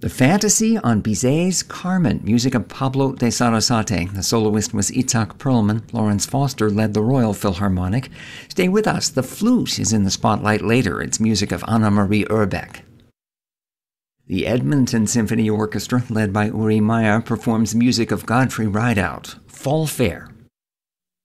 The Fantasy on Bizet's Carmen, music of Pablo de Sarasate. The soloist was Itzhak Perlman. Lawrence Foster led the Royal Philharmonic. Stay with us. The flute is in the spotlight later. It's music of Anna-Marie Urbeck. The Edmonton Symphony Orchestra, led by Uri Meyer, performs music of Godfrey Rideout. Fall Fair,